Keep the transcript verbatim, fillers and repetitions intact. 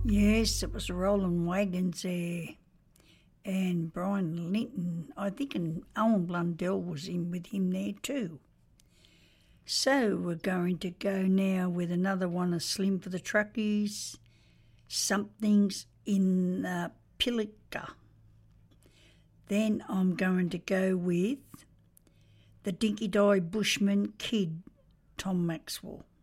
Yes, it was the Rolling Wagons there. And Brian Linton, I think, and Owen Blundell was in with him there too. So we're going to go now with another one of Slim for the Truckies. Something's in the Pilliga. Then I'm going to go with the Dinky Die Bushman Kid, Tom Maxwell.